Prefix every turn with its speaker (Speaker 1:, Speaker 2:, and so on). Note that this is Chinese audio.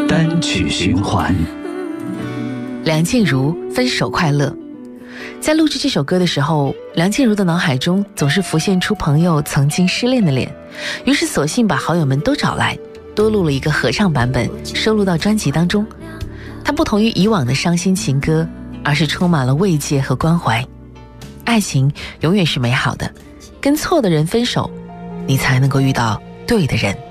Speaker 1: 单曲循环。
Speaker 2: 梁静茹分手快乐。在录制这首歌的时候，梁静茹的脑海中总是浮现出朋友曾经失恋的脸，于是索性把好友们都找来，多录了一个合唱版本，收录到专辑当中。它不同于以往的伤心情歌，而是充满了慰藉和关怀。爱情永远是美好的，跟错的人分手，你才能够遇到对的人。